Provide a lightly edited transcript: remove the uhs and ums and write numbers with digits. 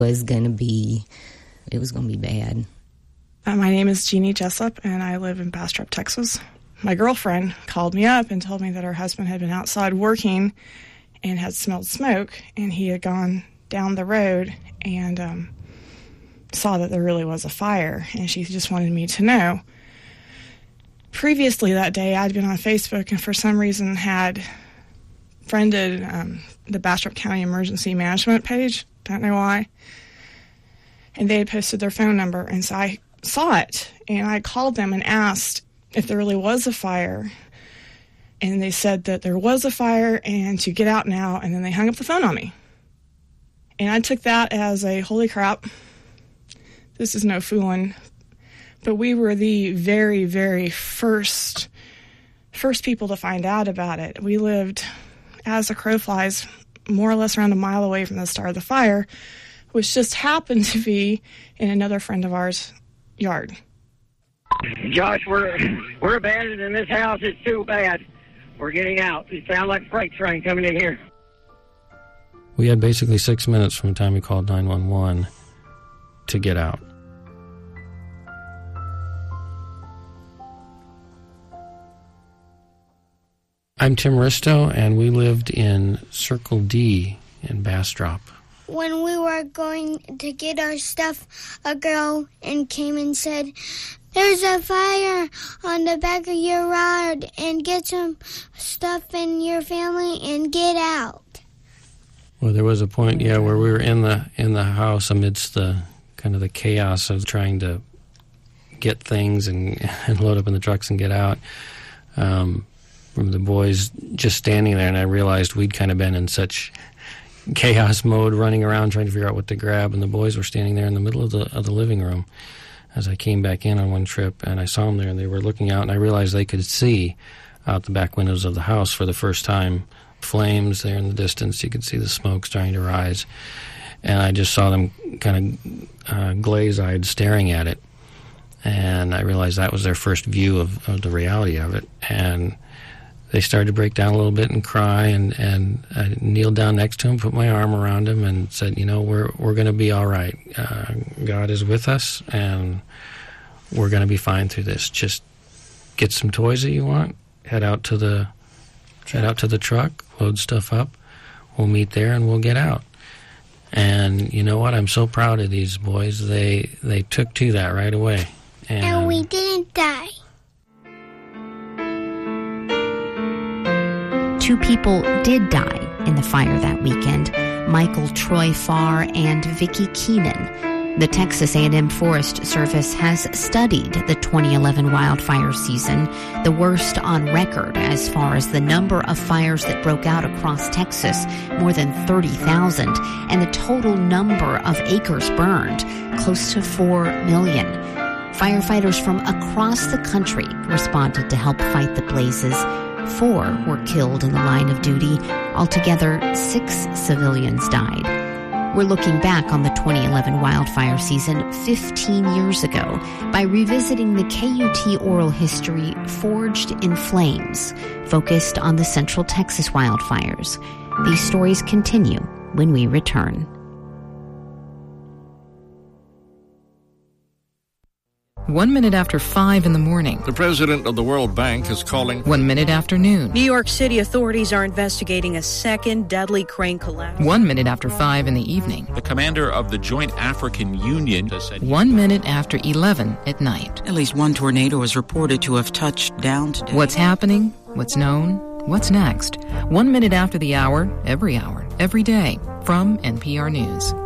It was going to be bad. My name is Jeannie Jessup, and I live in Bastrop, Texas. My girlfriend called me up and told me that her husband had been outside working and had smelled smoke, and he had gone down the road and saw that there really was a fire, and she just wanted me to know. Previously that day, I'd been on Facebook and for some reason had friended the Bastrop County Emergency Management page. Don't know why. And they had posted their phone number, and so I saw it, and I called them and asked if there really was a fire, and they said that there was a fire and to get out now, and then they hung up the phone on me. And I took that as a holy crap, this is no fooling. But we were the very, very first people to find out about it. We lived, as the crow flies, more or less around a mile away from the start of the fire, which just happened to be in another friend of ours' yard. Josh, we're abandoned in this house. It's too bad. We're getting out. It sounds like a freight train coming in here. We had basically 6 minutes from the time we called 911 to get out. I'm Tim Risto, and we lived in Circle D in Bastrop. When we were going to get our stuff, a girl came and said, "There's a fire on the back of your yard, and get some stuff in your family and get out." Well, there was a point, where we were in the house amidst the kind of the chaos of trying to get things and load up in the trucks and get out. From the boys just standing there, and I realized we'd kind of been in such chaos mode, running around trying to figure out what to grab, and the boys were standing there in the middle of the living room as I came back in on one trip, and I saw them there, and they were looking out, and I realized they could see out the back windows of the house for the first time flames there in the distance. You could see the smoke starting to rise, and I just saw them kind of glaze-eyed staring at it, and I realized that was their first view of the reality of it, and they started to break down a little bit and cry, and I kneeled down next to him, put my arm around him, and said, we're going to be all right. God is with us, and we're going to be fine through this. Just get some toys that you want, head out to the truck, load stuff up. We'll meet there, and we'll get out. And you know what? I'm so proud of these boys. They took to that right away. And we didn't die. 2 people did die in the fire that weekend, Michael Troy Farr and Vicki Keenan. The Texas A&M Forest Service has studied the 2011 wildfire season, the worst on record as far as the number of fires that broke out across Texas, more than 30,000, and the total number of acres burned, close to 4 million. Firefighters from across the country responded to help fight the blazes. 4 were killed in the line of duty. Altogether, 6 civilians died. We're looking back on the 2011 wildfire season 15 years ago by revisiting the KUT oral history Forged in Flames, focused on the Central Texas wildfires. These stories continue when we return. 1 minute after 5 in the morning. The president of the World Bank is calling. 1 minute after noon. New York City authorities are investigating a second deadly crane collapse. 1 minute after 5 in the evening. The commander of the Joint African Union has said. 1 minute after 11 at night. At least one tornado is reported to have touched down today. What's happening? What's known? What's next? 1 minute after the hour, every day, from NPR News.